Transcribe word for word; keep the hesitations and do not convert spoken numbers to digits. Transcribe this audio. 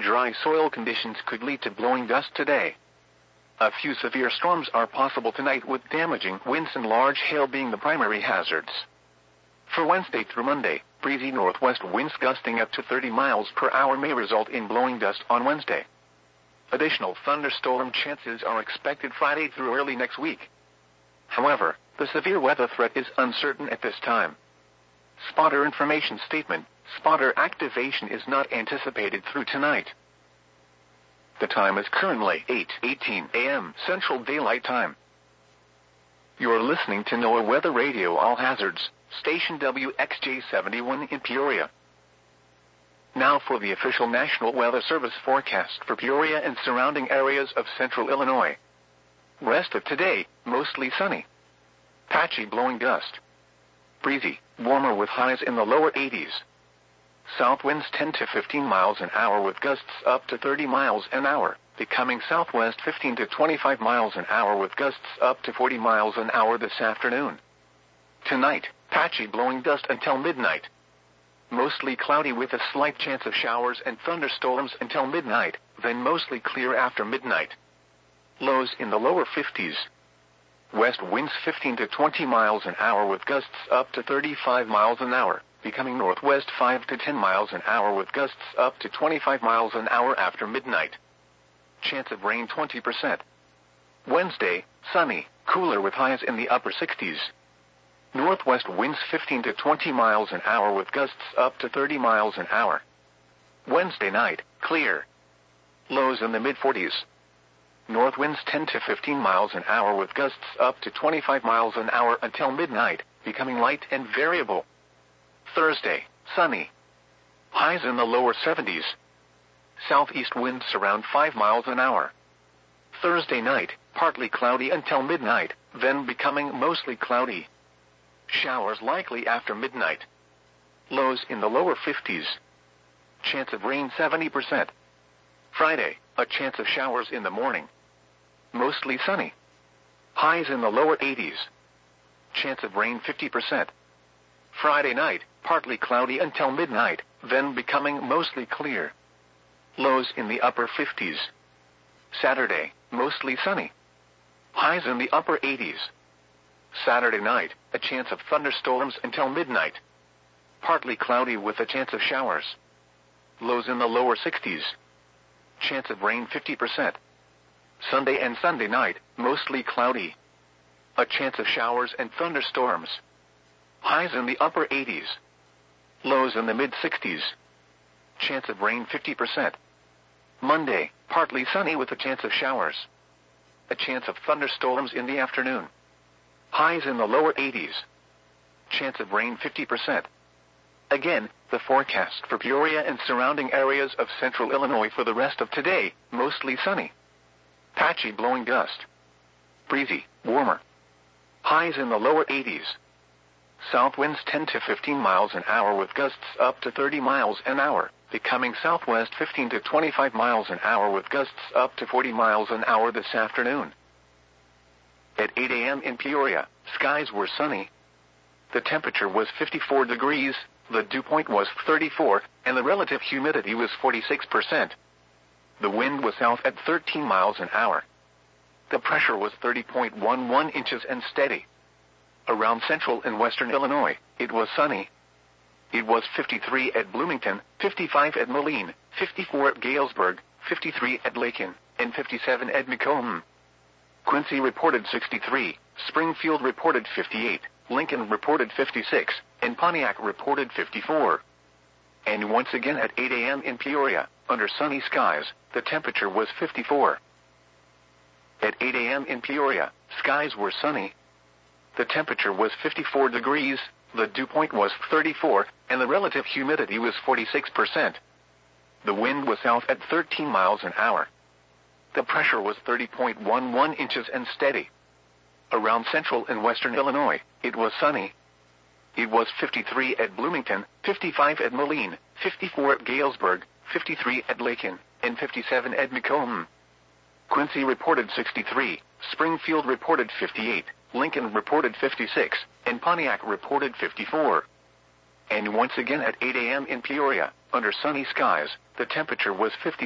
dry soil conditions could lead to blowing dust today. A few severe storms are possible tonight, with damaging winds and large hail being the primary hazards. For Wednesday through Monday, breezy northwest winds gusting up to thirty miles per hour may result in blowing dust on Wednesday. Additional thunderstorm chances are expected Friday through early next week. However, the severe weather threat is uncertain at this time. Spotter information statement: spotter activation is not anticipated through tonight. The time is currently eight eighteen a m Central Daylight Time. You're listening to NOAA Weather Radio All Hazards, station W X J seventy-one in Peoria. Now for the official National Weather Service forecast for Peoria and surrounding areas of central Illinois. Rest of today, mostly sunny. Patchy blowing dust. Breezy, warmer with highs in the lower eighties. South winds ten to fifteen miles an hour with gusts up to thirty miles an hour, becoming southwest fifteen to twenty-five miles an hour with gusts up to forty miles an hour this afternoon. Tonight, patchy blowing dust until midnight. Mostly cloudy with a slight chance of showers and thunderstorms until midnight, then mostly clear after midnight. Lows in the lower fifties. West winds fifteen to twenty miles an hour with gusts up to thirty-five miles an hour, becoming northwest five to ten miles an hour with gusts up to twenty-five miles an hour after midnight. Chance of rain twenty percent. Wednesday, sunny, cooler with highs in the upper sixties. Northwest winds fifteen to twenty miles an hour with gusts up to thirty miles an hour. Wednesday night, clear. Lows in the mid forties. North winds ten to fifteen miles an hour with gusts up to twenty-five miles an hour until midnight, becoming light and variable. Thursday, sunny. Highs in the lower seventies. Southeast winds around five miles an hour. Thursday night, partly cloudy until midnight, then becoming mostly cloudy. Showers likely after midnight. Lows in the lower fifties. Chance of rain seventy percent. Friday, a chance of showers in the morning. Mostly sunny. Highs in the lower eighties. Chance of rain fifty percent. Friday night, partly cloudy until midnight, then becoming mostly clear. Lows in the upper fifties. Saturday, mostly sunny. Highs in the upper eighties. Saturday night, a chance of thunderstorms until midnight. Partly cloudy with a chance of showers. Lows in the lower sixties. Chance of rain fifty percent. Sunday and Sunday night, mostly cloudy. A chance of showers and thunderstorms. Highs in the upper eighties. Lows in the mid sixties. Chance of rain fifty percent. Monday, partly sunny with a chance of showers. A chance of thunderstorms in the afternoon. Highs in the lower eighties. Chance of rain fifty percent. Again, the forecast for Peoria and surrounding areas of central Illinois for the rest of today, mostly sunny. Patchy blowing dust. Breezy, warmer. Highs in the lower eighties. South winds ten to fifteen miles an hour with gusts up to thirty miles an hour, becoming southwest fifteen to twenty-five miles an hour with gusts up to forty miles an hour this afternoon. At eight a m in Peoria, skies were sunny. The temperature was fifty-four degrees, the dew point was thirty-four, and the relative humidity was forty-six percent. The wind was south at thirteen miles an hour. The pressure was thirty point one one inches and steady. Around central and western Illinois, it was sunny. It was fifty-three at Bloomington, fifty-five at Moline, fifty-four at Galesburg, fifty-three at Lakin, and fifty-seven at Macomb. Quincy reported sixty-three, Springfield reported fifty-eight, Lincoln reported fifty-six, and Pontiac reported fifty-four. And once again at eight a m in Peoria, under sunny skies, the temperature was fifty-four. At eight a m in Peoria, skies were sunny. The temperature was fifty-four degrees, the dew point was thirty-four, and the relative humidity was forty-six percent. The wind was south at thirteen miles an hour. The pressure was thirty point one one inches and steady. Around central and western Illinois, it was sunny. It was fifty-three at Bloomington, fifty-five at Moline, fifty-four at Galesburg, fifty-three at Lakin, and fifty-seven at Macomb. Quincy reported sixty-three, Springfield reported fifty-eight, Lincoln reported fifty-six, and Pontiac reported fifty-four. And once again at eight a m in Peoria, under sunny skies, the temperature was fifty.